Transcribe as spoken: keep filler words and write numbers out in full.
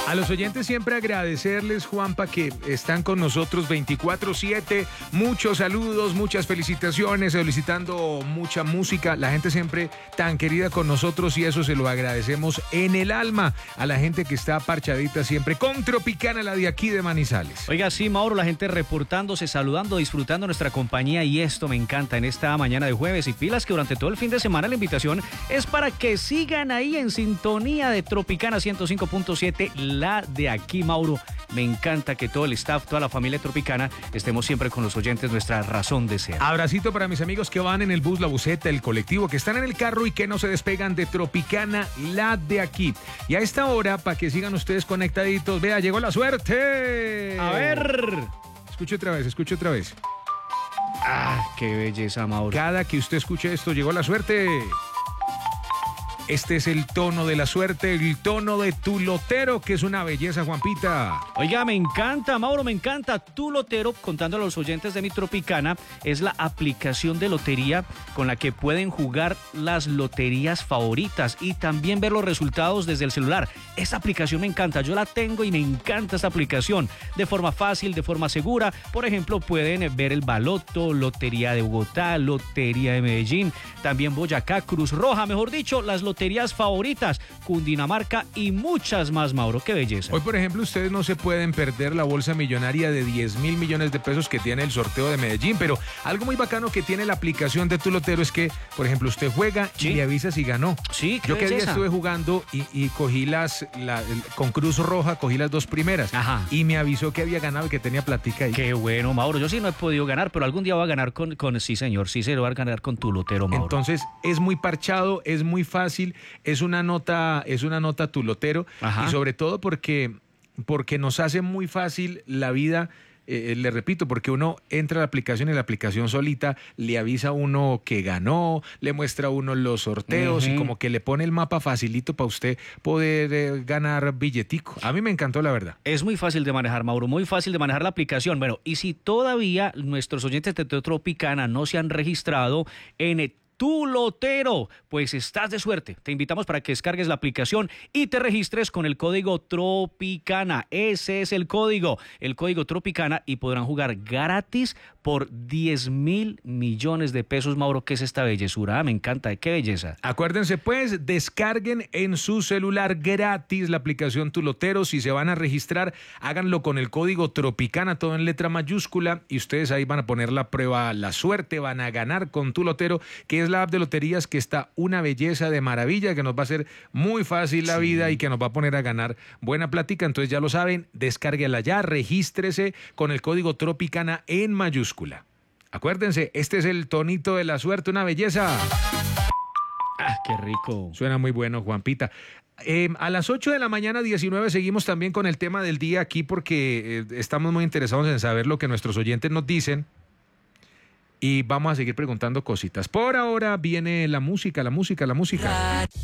A los oyentes siempre agradecerles, Juanpa, que están con nosotros veinticuatro siete. Muchos saludos, muchas felicitaciones, solicitando mucha música. La gente siempre tan querida con nosotros y eso se lo agradecemos en el alma a la gente que está parchadita siempre con Tropicana, la de aquí de Manizales. Oiga, sí, Mauro, la gente reportándose, saludando, disfrutando nuestra compañía y esto me encanta en esta mañana de jueves y pilas que durante todo el fin de semana la invitación es para que sigan ahí en sintonía de Tropicana ciento cinco punto siete, la de aquí, Mauro. Me encanta que todo el staff, toda la familia Tropicana estemos siempre con los oyentes, nuestra razón de ser. Abracito para mis amigos que van en el bus, la buseta, el colectivo, que están en el carro y que no se despegan de Tropicana, la de aquí. Y a esta hora, para que sigan ustedes conectaditos, vea, llegó la suerte. A ver. Escuche otra vez, escuche otra vez. Ah, qué belleza, Mauro. Cada que usted escuche esto, llegó la suerte. Este es el tono de la suerte, el tono de tu lotero, que es una belleza, Juanpita. Oiga, me encanta, Mauro, me encanta. Tu lotero, contando a los oyentes de mi Tropicana, es la aplicación de lotería con la que pueden jugar las loterías favoritas y también ver los resultados desde el celular. Esta aplicación me encanta, yo la tengo y me encanta esta aplicación. De forma fácil, de forma segura. Por ejemplo, pueden ver el Baloto, Lotería de Bogotá, Lotería de Medellín, también Boyacá, Cruz Roja, mejor dicho, las loterías loterías favoritas, Cundinamarca y muchas más, Mauro. Qué belleza. Hoy, por ejemplo, ustedes no se pueden perder la bolsa millonaria de diez mil millones de pesos que tiene el sorteo de Medellín, pero algo muy bacano que tiene la aplicación de Tu Lotero es que, por ejemplo, usted juega ¿Sí? y le avisa si ganó. Sí, qué Yo que día belleza. estuve jugando y, y cogí las, la, el, con Cruz Roja, cogí las dos primeras. Ajá. Y me avisó que había ganado y que tenía platica ahí. Qué bueno, Mauro. Yo sí no he podido ganar, pero algún día voy a ganar con, con sí, señor. Sí se lo va a ganar con Tu Lotero, Mauro. Entonces, es muy parchado, es muy fácil, es una nota, es una nota Tu Lotero. Ajá. Y sobre todo porque, porque nos hace muy fácil la vida. Eh, le repito, porque uno entra a la aplicación y la aplicación solita le avisa a uno que ganó, le muestra a uno los sorteos uh-huh. y como que le pone el mapa facilito para usted poder eh, ganar billetico. A mí me encantó, la verdad. Es muy fácil de manejar, Mauro, muy fácil de manejar la aplicación. Bueno, y si todavía nuestros oyentes de Tropicana no se han registrado en Tu Lotero, pues estás de suerte. Te invitamos para que descargues la aplicación y te registres con el código Tropicana. Ese es el código, el código Tropicana, y podrán jugar gratis por diez mil millones de pesos, Mauro. ¿Qué es esta bellezura? Ah, me encanta, qué belleza. Acuérdense pues, descarguen en su celular gratis la aplicación Tu Lotero. Si se van a registrar, háganlo con el código Tropicana, todo en letra mayúscula, y ustedes ahí van a poner la prueba, la suerte, van a ganar con Tu Lotero, que es la app de loterías que está una belleza de maravilla, que nos va a hacer muy fácil la sí. vida y que nos va a poner a ganar buena plática. Entonces ya lo saben, descárguela ya, regístrese con el código Tropicana en mayúscula. Acuérdense, este es el tonito de la suerte, una belleza. Ah, qué rico. Suena muy bueno, Juanpita. Eh, a las ocho de la mañana, diecinueve, seguimos también con el tema del día aquí porque eh, estamos muy interesados en saber lo que nuestros oyentes nos dicen. Y vamos a seguir preguntando cositas. Por ahora viene la música, la música, la música.